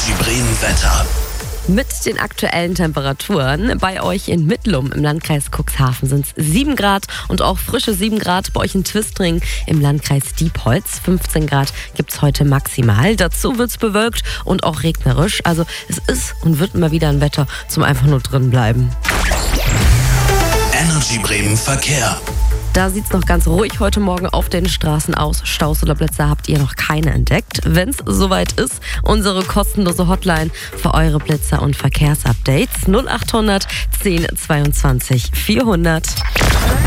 Energy Bremen Wetter. Mit den aktuellen Temperaturen bei euch in Mittlum im Landkreis Cuxhaven sind es 7 Grad und auch frische 7 Grad bei euch in Twistring im Landkreis Diepholz. 15 Grad gibt es heute maximal. Dazu wird es bewölkt und auch regnerisch. Also es ist und wird immer wieder ein Wetter zum einfach nur drin bleiben. Energy Bremen Verkehr. Da sieht es noch ganz ruhig heute Morgen auf den Straßen aus. Staus oder Blitzer habt ihr noch keine entdeckt. Wenn es soweit ist, unsere kostenlose Hotline für eure Blitzer- und Verkehrsupdates 0800 10 22 400.